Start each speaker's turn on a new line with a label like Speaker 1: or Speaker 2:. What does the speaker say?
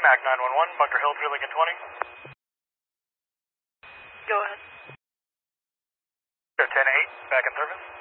Speaker 1: MAC 911, Bunker Hill 3 Lincoln 20.
Speaker 2: Go ahead.
Speaker 1: Go 10-8, back in service.